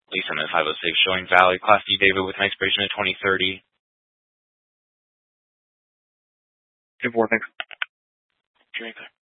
Lisa Smith 506 showing valid. Class D David with an expiration of 2030. 2-4, thanks. Drink.